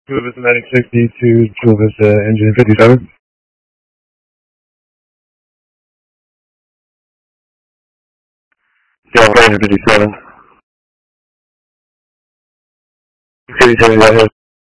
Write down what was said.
Chula Vista 9060 to Chula Vista engine 57. Yeah, engine 57. 57, go ahead.